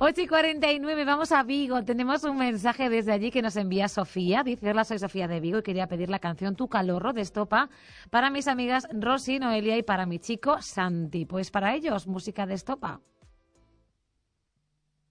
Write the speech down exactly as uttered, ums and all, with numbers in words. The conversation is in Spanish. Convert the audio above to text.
ocho y cuarenta y nueve, vamos a Vigo. Tenemos un mensaje desde allí que nos envía Sofía. Dice, hola, soy Sofía de Vigo y quería pedir la canción Tu Calorro de Estopa para mis amigas Rosy, Noelia y para mi chico Santi. Pues para ellos, música de Estopa.